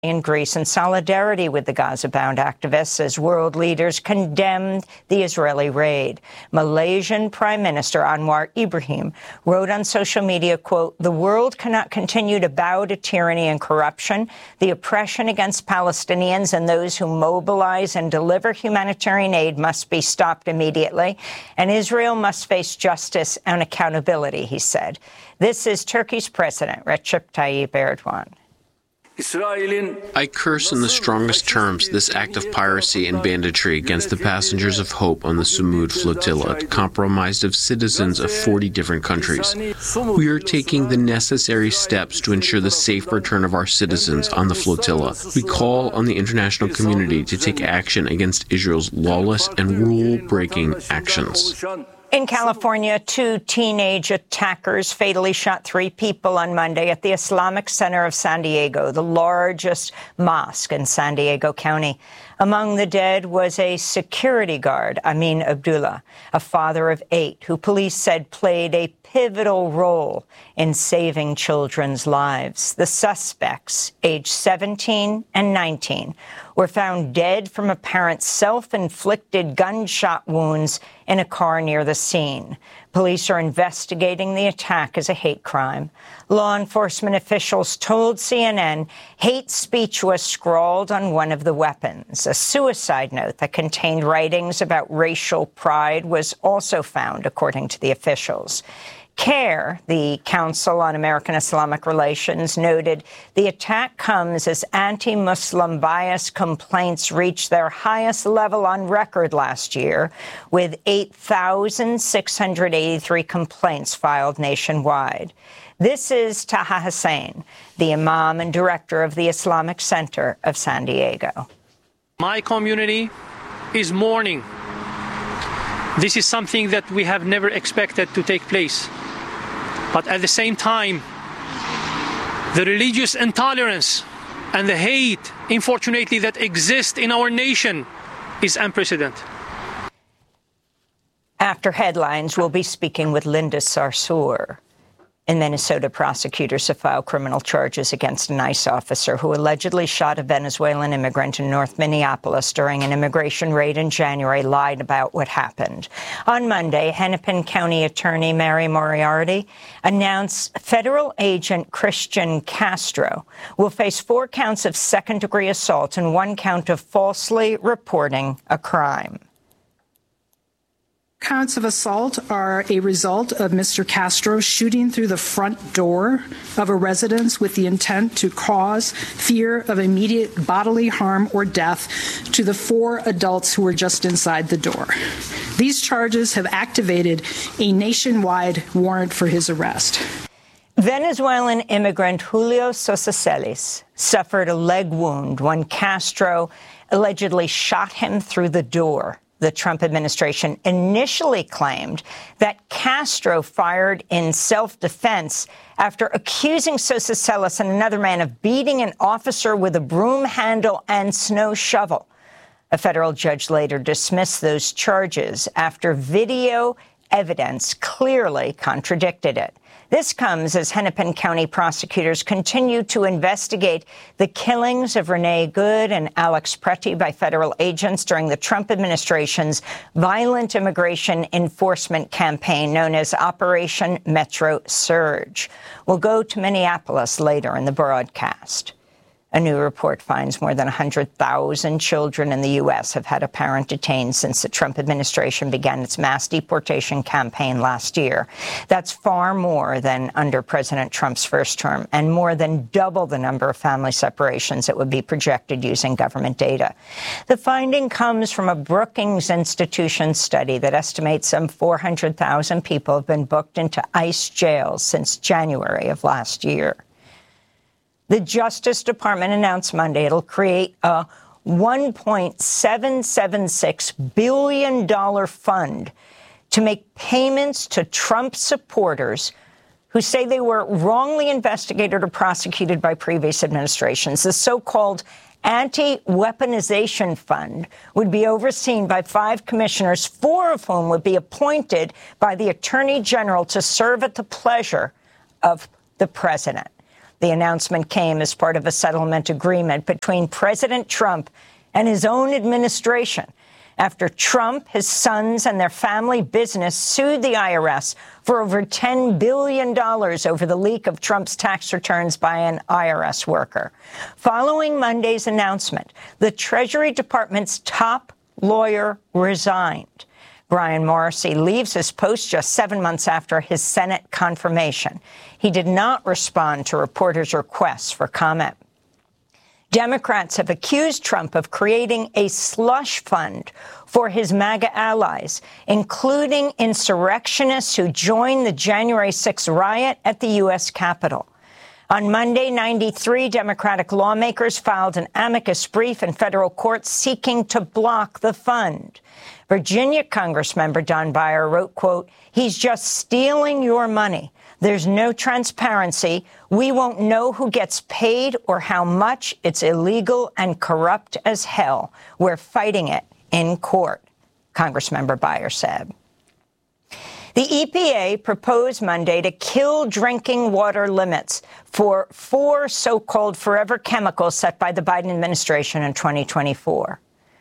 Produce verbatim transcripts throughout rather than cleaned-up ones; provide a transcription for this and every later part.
in Greece in solidarity with the Gaza-bound activists as world leaders condemned the Israeli raid. Malaysian Prime Minister Anwar Ibrahim wrote on social media, quote, "The world cannot continue to bow to tyranny and corruption. The oppression against Palestinians and those who mobilize and deliver humanitarian aid must be stopped immediately, and Israel must face justice and accountability," he said. This is Turkey's President Recep Tayyip Erdogan. I curse in the strongest terms this act of piracy and banditry against the passengers of hope on the Sumud flotilla, comprised of citizens of forty different countries. We are taking the necessary steps to ensure the safe return of our citizens on the flotilla. We call on the international community to take action against Israel's lawless and rule-breaking actions. In California, two teenage attackers fatally shot three people on Monday at the Islamic Center of San Diego, the largest mosque in San Diego County. Among the dead was a security guard, Amin Abdullah, a father of eight, who police said played a pivotal role in saving children's lives. The suspects, aged seventeen and nineteen, were found dead from apparent self-inflicted gunshot wounds in a car near the scene. Police are investigating the attack as a hate crime. Law enforcement officials told C N N hate speech was scrawled on one of the weapons. A suicide note that contained writings about racial pride was also found, according to the officials. CARE, the Council on American Islamic Relations, noted the attack comes as anti-Muslim bias complaints reached their highest level on record last year, with eight thousand six hundred eighty-three complaints filed nationwide. This is Taha Hussein, the Imam and Director of the Islamic Center of San Diego. My community is mourning. This is something that we have never expected to take place. But at the same time, the religious intolerance and the hate, unfortunately, that exists in our nation is unprecedented. After headlines, we'll be speaking with Linda Sarsour. In Minnesota, prosecutors have filed criminal charges against an ICE officer who allegedly shot a Venezuelan immigrant in North Minneapolis during an immigration raid in January, lied about what happened. On Monday, Hennepin County Attorney Mary Moriarty announced federal agent Christian Castro will face four counts of second-degree assault and one count of falsely reporting a crime. Counts of assault are a result of Mister Castro shooting through the front door of a residence with the intent to cause fear of immediate bodily harm or death to the four adults who were just inside the door. These charges have activated a nationwide warrant for his arrest. Venezuelan immigrant Julio Sosa Celis suffered a leg wound when Castro allegedly shot him through the door. The Trump administration initially claimed that Castro fired in self-defense after accusing Sosa Celis and another man of beating an officer with a broom handle and snow shovel. A federal judge later dismissed those charges after video evidence clearly contradicted it. This comes as Hennepin County prosecutors continue to investigate the killings of Renee Good and Alex Preti by federal agents during the Trump administration's violent immigration enforcement campaign known as Operation Metro Surge. We'll go to Minneapolis later in the broadcast. A new report finds more than one hundred thousand children in the U S have had a parent detained since the Trump administration began its mass deportation campaign last year. That's far more than under President Trump's first term and more than double the number of family separations that would be projected using government data. The finding comes from a Brookings Institution study that estimates some four hundred thousand people have been booked into ICE jails since January of last year. The Justice Department announced Monday it'll create a one point seven seven six billion dollars fund to make payments to Trump supporters who say they were wrongly investigated or prosecuted by previous administrations. The so-called Anti-Weaponization Fund would be overseen by five commissioners, four of whom would be appointed by the Attorney General to serve at the pleasure of the president. The announcement came as part of a settlement agreement between President Trump and his own administration after Trump, his sons, and their family business sued the I R S for over ten billion dollars over the leak of Trump's tax returns by an I R S worker. Following Monday's announcement, the Treasury Department's top lawyer resigned. Brian Morrissey leaves his post just seven months after his Senate confirmation. He did not respond to reporters' requests for comment. Democrats have accused Trump of creating a slush fund for his MAGA allies, including insurrectionists who joined the January sixth riot at the U S Capitol. On Monday, ninety-three Democratic lawmakers filed an amicus brief in federal court seeking to block the fund. Virginia Congressmember Don Beyer wrote, quote, "He's just stealing your money. There's no transparency. We won't know who gets paid or how much. It's illegal and corrupt as hell. We're fighting it in court," Congressmember Beyer said. The E P A proposed Monday to kill drinking water limits for four so-called forever chemicals set by the Biden administration in twenty twenty-four.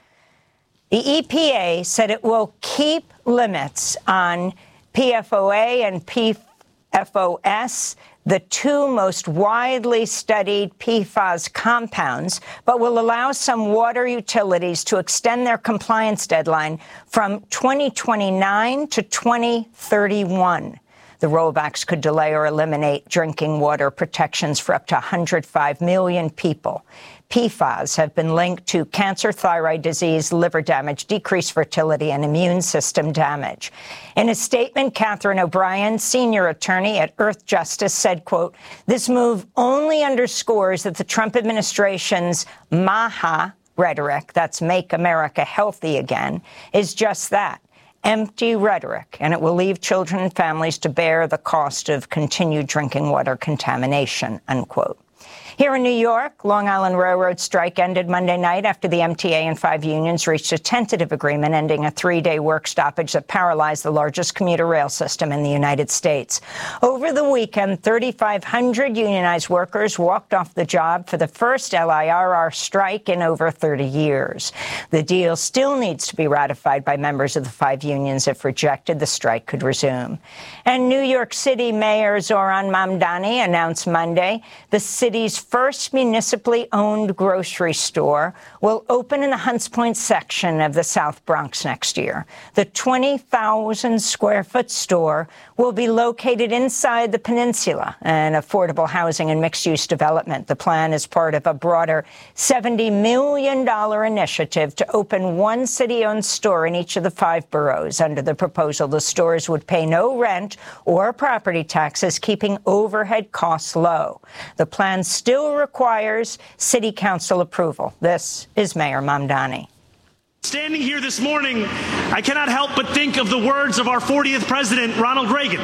The E P A said it will keep limits on P F O A and P F O S, the two most widely studied P FAS compounds, but will allow some water utilities to extend their compliance deadline from twenty twenty-nine to twenty thirty-one. The rollbacks could delay or eliminate drinking water protections for up to one hundred five million people. P FAS have been linked to cancer, thyroid disease, liver damage, decreased fertility, and immune system damage. In a statement, Catherine O'Brien, senior attorney at Earth Justice, said, quote, "This move only underscores that the Trump administration's MAHA rhetoric, that's Make America Healthy Again, is just that, empty rhetoric, and it will leave children and families to bear the cost of continued drinking water contamination," unquote. Here in New York, Long Island Railroad strike ended Monday night after the M T A and five unions reached a tentative agreement ending a three-day work stoppage that paralyzed the largest commuter rail system in the United States. Over the weekend, thirty-five hundred unionized workers walked off the job for the first L I R R strike in over thirty years. The deal still needs to be ratified by members of the five unions. If rejected, the strike could resume. And New York City Mayor Zohran Mamdani announced Monday the city's first municipally owned grocery store will open in the Hunts Point section of the South Bronx next year. The twenty thousand square foot store will be located inside the Peninsula, an affordable housing and mixed-use development. The plan is part of a broader seventy million dollars initiative to open one city-owned store in each of the five boroughs. Under the proposal, the stores would pay no rent or property taxes, keeping overhead costs low. The plan still requires city council approval. This is Mayor Mamdani. Standing here this morning, I cannot help but think of the words of our fortieth president, Ronald Reagan.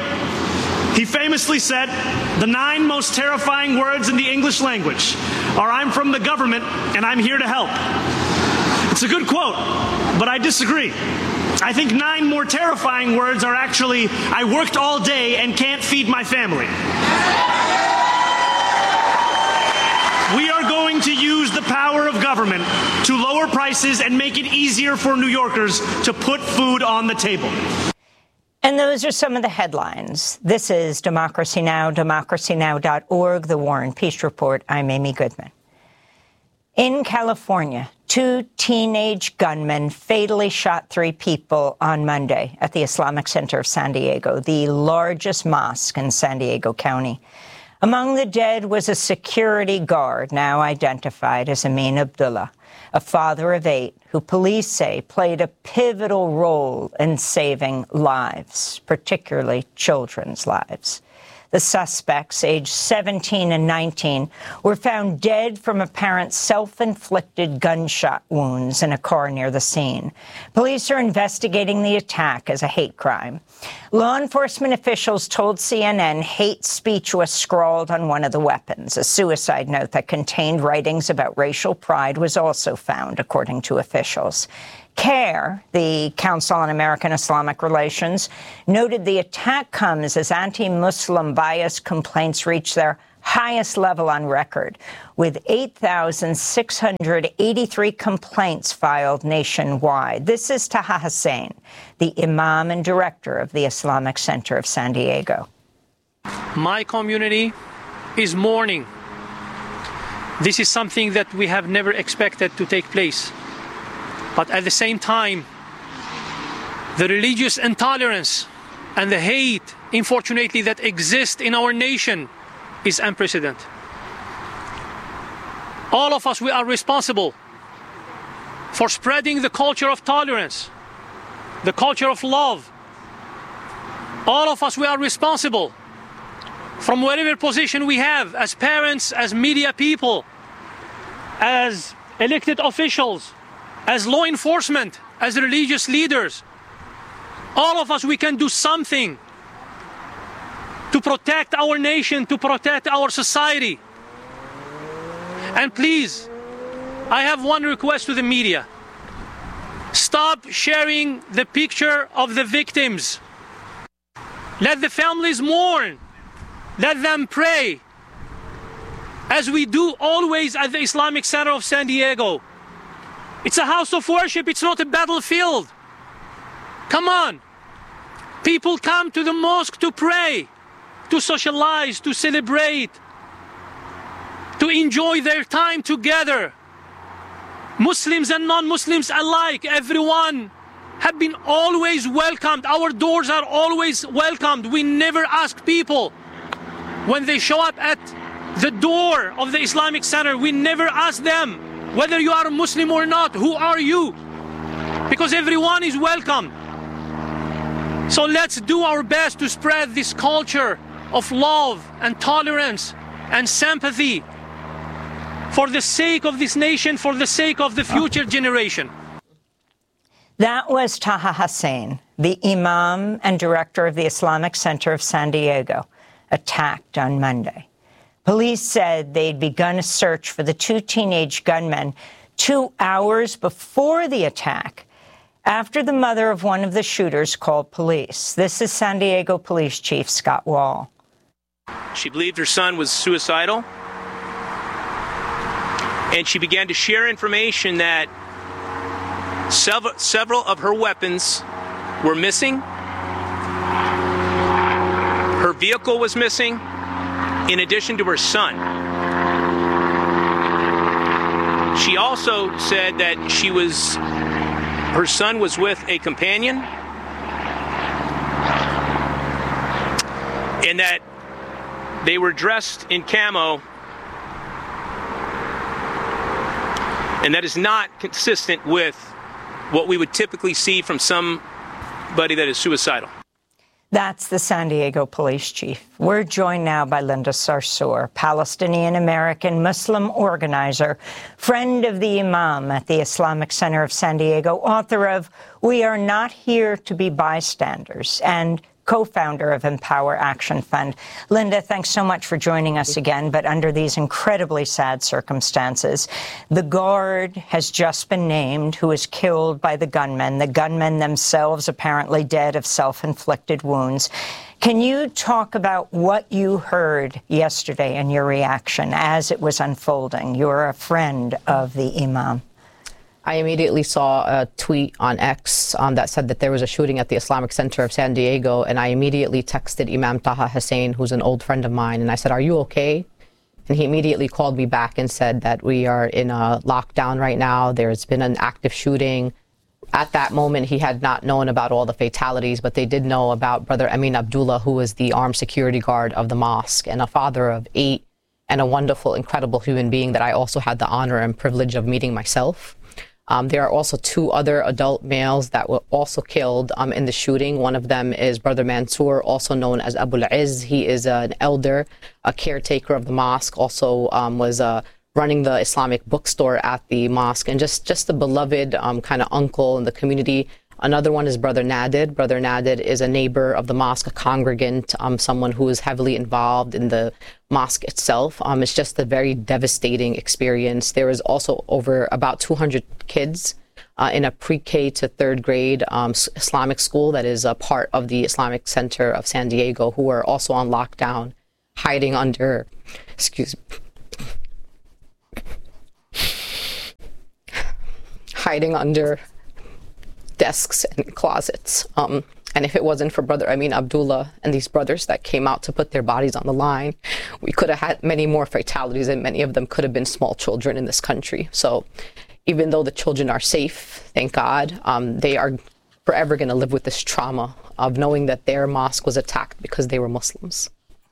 He famously said, "The nine most terrifying words in the English language are 'I'm from the government and I'm here to help.'" It's a good quote, but I disagree. I think nine more terrifying words are actually, "I worked all day and can't feed my family." We are going to use the power of government to lower prices and make it easier for New Yorkers to put food on the table. And those are some of the headlines. This is Democracy Now!, democracy now dot org, The War and Peace Report. I'm Amy Goodman. In California, two teenage gunmen fatally shot three people on Monday at the Islamic Center of San Diego, the largest mosque in San Diego County. Among the dead was a security guard, now identified as Amin Abdullah, a father of eight, who police say played a pivotal role in saving lives, particularly children's lives. The suspects, aged seventeen and nineteen, were found dead from apparent self-inflicted gunshot wounds in a car near the scene. Police are investigating the attack as a hate crime. Law enforcement officials told C N N hate speech was scrawled on one of the weapons. A suicide note that contained writings about racial pride was also found, according to officials. CARE, the Council on American Islamic Relations, noted the attack comes as anti-Muslim bias complaints reach their highest level on record, with eight thousand six hundred eighty-three complaints filed nationwide. This is Taha Hussein, the imam and director of the Islamic Center of San Diego. My community is mourning. This is something that we have never expected to take place. But at the same time, the religious intolerance and the hate, unfortunately, that exists in our nation is unprecedented. All of us, we are responsible for spreading the culture of tolerance, the culture of love. All of us, we are responsible from whatever position we have as parents, as media people, as elected officials, as law enforcement, as religious leaders. All of us, we can do something to protect our nation, to protect our society. And please, I have one request to the media. Stop sharing the picture of the victims. Let the families mourn. Let them pray, as we do always at the Islamic Center of San Diego. It's a house of worship, it's not a battlefield. Come on. People come to the mosque to pray, to socialize, to celebrate, to enjoy their time together. Muslims and non-Muslims alike, everyone have been always welcomed. Our doors are always welcomed. We never ask people when they show up at the door of the Islamic Center, we never ask them whether you are a Muslim or not, who are you? Because everyone is welcome. So let's do our best to spread this culture of love and tolerance and sympathy for the sake of this nation, for the sake of the future generation. That was Taha Hussein, the imam and director of the Islamic Center of San Diego, attacked on Monday. Police said they'd begun a search for the two teenage gunmen two hours before the attack, after the mother of one of the shooters called police. This is San Diego Police Chief Scott Wall. She believed her son was suicidal, and she began to share information that several, several of her weapons were missing. Her vehicle was missing, in addition to her son. She also said that she was, her son was with a companion, and that they were dressed in camo, and that is not consistent with what we would typically see from somebody that is suicidal. That's the San Diego Police Chief. We're joined now by Linda Sarsour, Palestinian-American Muslim organizer, friend of the Imam at the Islamic Center of San Diego, author of We Are Not Here to Be Bystanders, and co-founder of Empower Action Fund. Linda, thanks so much for joining us again, but under these incredibly sad circumstances. The guard has just been named who was killed by the gunmen, the gunmen themselves apparently dead of self-inflicted wounds. Can you talk about what you heard yesterday and your reaction as it was unfolding? You're a friend of the Imam. I immediately saw a tweet on X um, that said that there was a shooting at the Islamic Center of San Diego, and I immediately texted Imam Taha Hussein, who's an old friend of mine, and I said, "Are you okay?" And he immediately called me back and said that we are in a lockdown right now. There's been an active shooting. At that moment, he had not known about all the fatalities, but they did know about Brother Amin Abdullah, who was the armed security guard of the mosque and a father of eight and a wonderful, incredible human being that I also had the honor and privilege of meeting myself. Um, there are also two other adult males that were also killed um, in the shooting. One of them is Brother Mansour, also known as Abu al-Izz. He is uh, an elder, a caretaker of the mosque, also um, was uh, running the Islamic bookstore at the mosque, and just, just a beloved um, kind of uncle in the community. Another one is Brother Nadid. Brother Nadid is a neighbor of the mosque, a congregant, um, someone who is heavily involved in the mosque itself. Um, it's just a very devastating experience. There is also over about two hundred kids uh, in a pre-K to third grade um, Islamic school that is a part of the Islamic Center of San Diego, who are also on lockdown. hiding under, excuse me, hiding under desks and closets. Um, and if it wasn't for Brother Amin Abdullah and these brothers that came out to put their bodies on the line, we could have had many more fatalities, and many of them could have been small children in this country. So even though the children are safe, thank God, um, they are forever going to live with this trauma of knowing that their mosque was attacked because they were Muslims.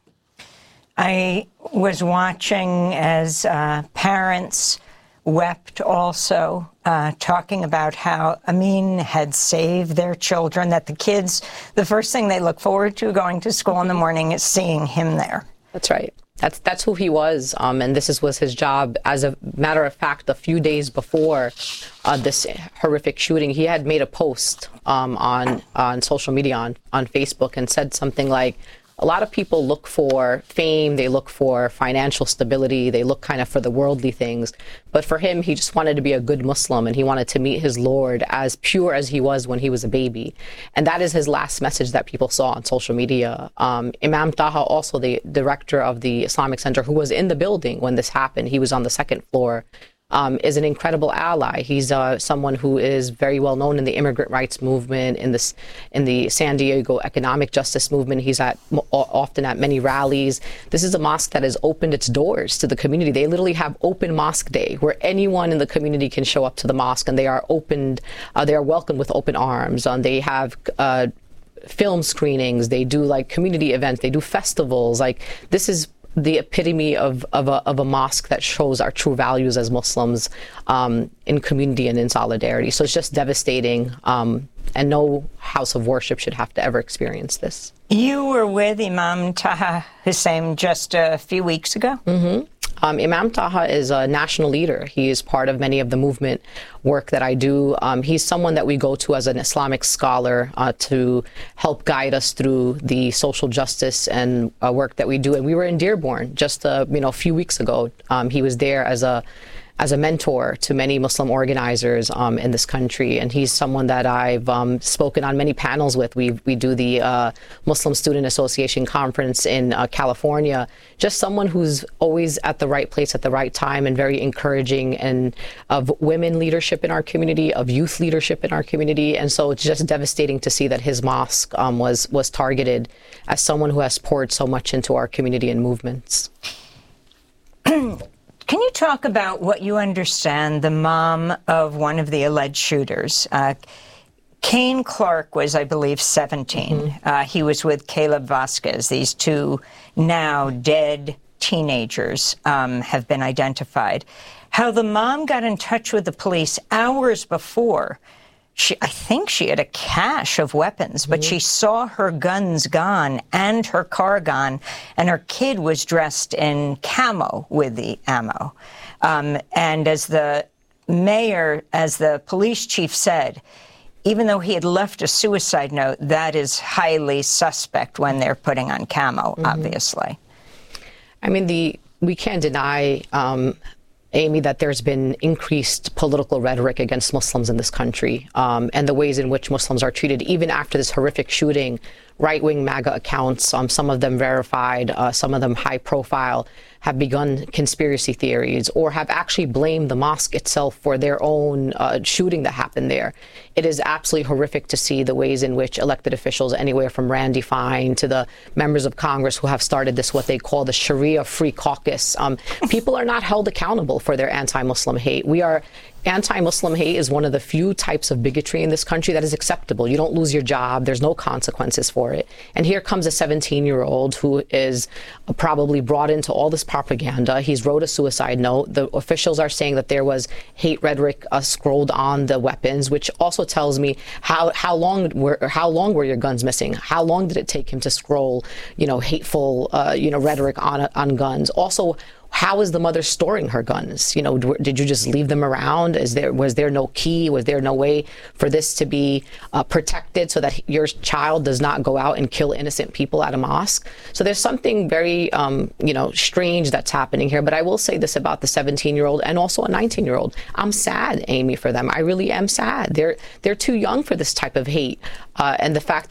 I was watching as uh, parents wept also, uh, talking about how Amin had saved their children, that the kids, the first thing they look forward to going to school in the morning is seeing him there. That's right. That's that's who he was, um, and this is, was his job. As a matter of fact, a few days before uh, this horrific shooting, he had made a post um, on on social media, on, on Facebook, and said something like, a lot of people look for fame, they look for financial stability, they look kind of for the worldly things. But for him, he just wanted to be a good Muslim, and he wanted to meet his Lord as pure as he was when he was a baby. And that is his last message that people saw on social media. Um, Imam Taha, also the director of the Islamic Center, who was in the building when this happened, he was on the second floor, Um, is an incredible ally. He's uh, someone who is very well known in the immigrant rights movement, in this, in the San Diego economic justice movement. He's at often at many rallies. This is a mosque that has opened its doors to the community. They literally have open mosque day, where anyone in the community can show up to the mosque, and they are opened. Uh, they are welcomed with open arms. Um, they have uh, film screenings. They do like community events. They do festivals. Like, this is the epitome of, of, a, of a mosque that shows our true values as Muslims um, in community and in solidarity. So it's just devastating, um, and no house of worship should have to ever experience this. You were with Imam Taha Hussein just a few weeks ago? Mm-hmm. Um, Imam Taha is a national leader. He is part of many of the movement work that I do. Um, he's someone that we go to as an Islamic scholar uh, to help guide us through the social justice and uh, work that we do. And we were in Dearborn just uh, you know, a few weeks ago. Um, he was there as a as a mentor to many Muslim organizers um, in this country. And he's someone that I've um, spoken on many panels with. We we do the uh, Muslim Student Association conference in uh, California. Just someone who's always at the right place at the right time, and very encouraging, and of women leadership in our community, of youth leadership in our community. And so it's just devastating to see that his mosque um, was, was targeted as someone who has poured so much into our community and movements. Can you talk about what you understand the mom of one of the alleged shooters? Uh, Kane Clark was, I believe, seventeen. Mm-hmm. Uh, he was with Caleb Vasquez. These two now dead teenagers um, have been identified. How the mom got in touch with the police hours before. She, I think she had a cache of weapons, but mm-hmm. she saw her guns gone and her car gone, and her kid was dressed in camo with the ammo. Um, and as the mayor, as the police chief said, even though he had left a suicide note, that is highly suspect when they're putting on camo, mm-hmm. obviously. I mean, the we can't deny um, Amy, that there's been increased political rhetoric against Muslims in this country, um, and the ways in which Muslims are treated. Even after this horrific shooting, right-wing MAGA accounts, um, some of them verified, uh, some of them high-profile, have begun conspiracy theories or have actually blamed the mosque itself for their own uh, shooting that happened there. It is absolutely horrific to see the ways in which elected officials, anywhere from Randy Fine to the members of Congress who have started this, what they call the Sharia Free Caucus, um, people are not held accountable for their anti-Muslim hate. We are Anti-Muslim hate is one of the few types of bigotry in this country that is acceptable. You don't lose your job. There's no consequences for it. And here comes a seventeen-year-old who is probably brought into all this propaganda. He's wrote a suicide note. The officials are saying that there was hate rhetoric uh, scrolled on the weapons, which also tells me how how long were how long were your guns missing? How long did it take him to scroll, you know, hateful, uh, you know, rhetoric on on guns? Also, how is the mother storing her guns? You know, did you just leave them around? Is there was there no key? Was there no way for this to be uh, protected so that your child does not go out and kill innocent people at a mosque? So there's something very, um, you know, strange that's happening here. But I will say this about the seventeen-year-old and also a nineteen-year-old. I'm sad, Amy, for them. I really am sad. They're they're too young for this type of hate, uh, and the fact that it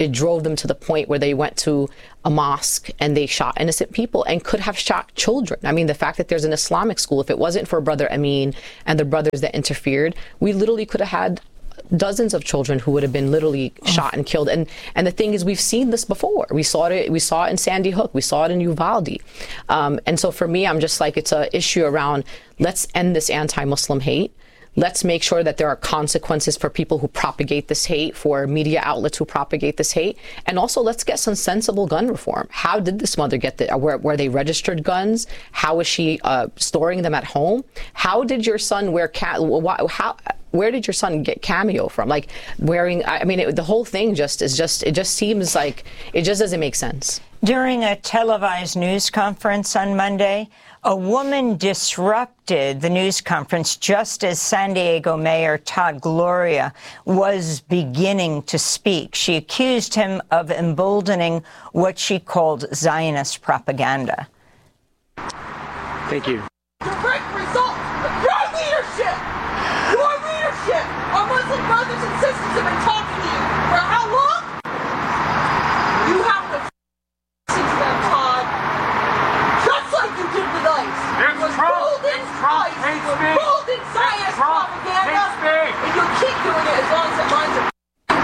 it drove them to the point where they went to a mosque and they shot innocent people and could have shot children. I mean, the fact that there's an Islamic school, if it wasn't for Brother Amin and the brothers that interfered, we literally could have had dozens of children who would have been literally oh. shot and killed. And and the thing is, we've seen this before. We saw it. We saw it in Sandy Hook. We saw it in Uvalde. Um, and so for me, I'm just like, it's an issue around, let's end this anti-Muslim hate. Let's make sure that there are consequences for people who propagate this hate, for media outlets who propagate this hate. And also, let's get some sensible gun reform. How did this mother get the, were, were they registered guns? How is she uh, storing them at home? How did your son wear, ca- how, where did your son get Cameo from? Like wearing, I mean, it, the whole thing just is just, it just seems like, it just doesn't make sense. During a televised news conference on Monday, a woman disrupted the news conference just as San Diego Mayor Todd Gloria was beginning to speak. She accused him of emboldening what she called Zionist propaganda. Thank you. Direct result of your leadership! Your leadership! Our Muslim brothers and sisters have been talking to you for how long? You have to listen to them, Todd. Just like you did with ICE. It was golden ICE. It was golden Zionist propaganda. And you'll keep doing it as long as it lines up.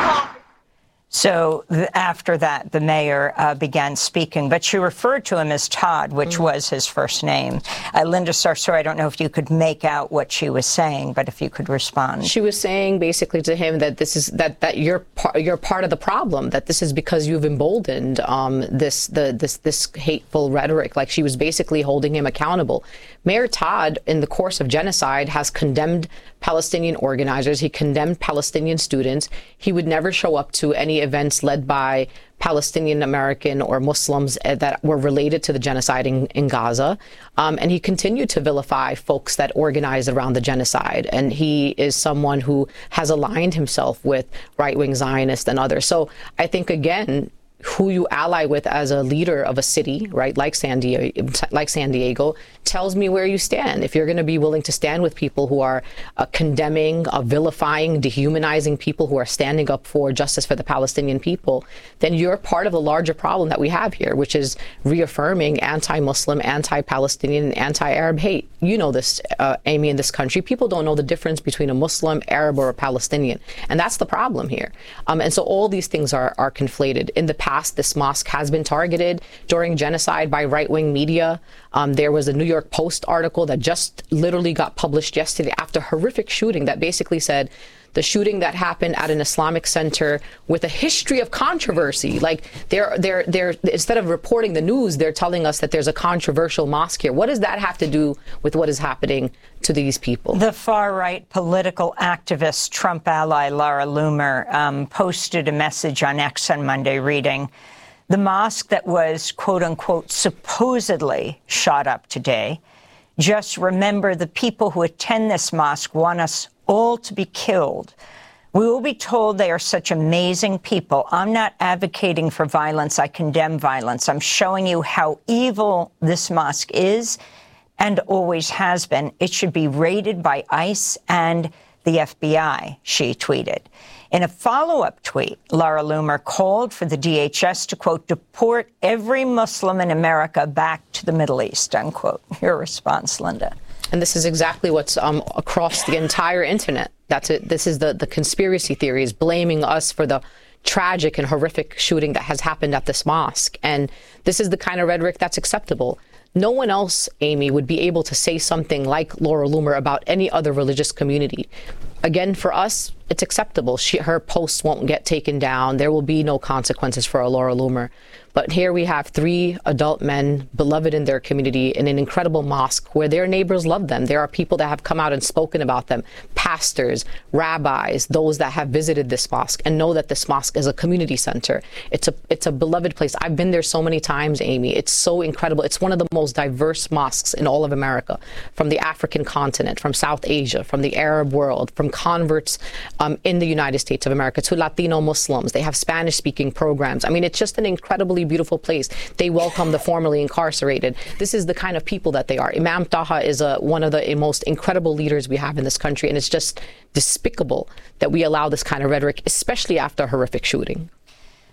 So th- after that, the mayor uh, began speaking, but she referred to him as Todd, which mm. was his first name. Uh, Linda Sarsour, I don't know if you could make out what she was saying, but if you could respond. She was saying basically to him that this is that that you're par- you're part of the problem. That this is because you've emboldened um, this the this this hateful rhetoric. Like she was basically holding him accountable. Mayor Todd, in the course of genocide, has condemned Palestinian organizers. He condemned Palestinian students. He would never show up to any events led by Palestinian American or Muslims that were related to the genocide in, in Gaza. Um, and he continued to vilify folks that organized around the genocide. And he is someone who has aligned himself with right-wing Zionists and others. So I think, again, who you ally with as a leader of a city, right, like San Diego, like San Diego, tells me where you stand. If you're going to be willing to stand with people who are uh, condemning, uh, vilifying, dehumanizing people who are standing up for justice for the Palestinian people, then you're part of the larger problem that we have here, which is reaffirming anti-Muslim, anti-Palestinian, anti-Arab hate. You know this, uh, Amy, in this country. People don't know the difference between a Muslim, Arab, or a Palestinian. And that's the problem here. Um, and so all these things are, are conflated. In the past, this mosque has been targeted during genocide by right-wing media. Um, there was a New York Post article that just literally got published yesterday after a horrific shooting that basically said the shooting that happened at an Islamic center with a history of controversy. Like they're they're they're instead of reporting the news, they're telling us that there's a controversial mosque here. What does that have to do with what is happening to these people? The far-right political activist, Trump ally Laura Loomer, um, posted a message on X on Monday reading, "The mosque that was, quote unquote, supposedly shot up today. Just remember the people who attend this mosque want us all to be killed. We will be told they are such amazing people. I'm not advocating for violence. I condemn violence. I'm showing you how evil this mosque is and always has been. It should be raided by ICE and the F B I," she tweeted. In a follow-up tweet, Laura Loomer called for the D H S to, quote, deport every Muslim in America back to the Middle East, unquote. Your response, Linda. And this is exactly what's um, across the entire internet. That's it. This is the, the conspiracy theories blaming us for the tragic and horrific shooting that has happened at this mosque. And this is the kind of rhetoric that's acceptable. No one else, Amy, would be able to say something like Laura Loomer about any other religious community. Again, for us, it's acceptable. She, her posts won't get taken down. There will be no consequences for a Laura Loomer. But here we have three adult men, beloved in their community, in an incredible mosque where their neighbors love them. There are people that have come out and spoken about them, pastors, rabbis, those that have visited this mosque and know that this mosque is a community center. It's a it's a beloved place. I've been there so many times, Amy. It's so incredible. It's one of the most diverse mosques in all of America, from the African continent, from South Asia, from the Arab world, from converts um, in the United States of America to Latino Muslims. They have Spanish-speaking programs. I mean, it's just an incredibly beautiful place. They welcome the formerly incarcerated. This is the kind of people that they are. Imam Taha is a, one of the most incredible leaders we have in this country, and it's just despicable that we allow this kind of rhetoric, especially after a horrific shooting.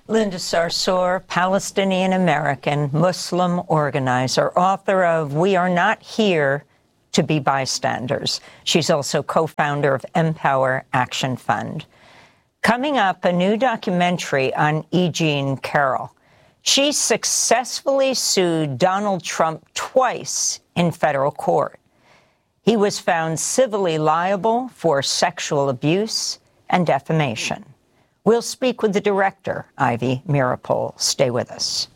Linda Sarsour, Palestinian-American, Muslim organizer, author of We Are Not Here to Be Bystanders. She's also co-founder of Empower Action Fund. Coming up, a new documentary on E. Jean Carroll. She successfully sued Donald Trump twice in federal court. He was found civilly liable for sexual abuse and defamation. We'll speak with the director, Ivy Meeropol. Stay with us.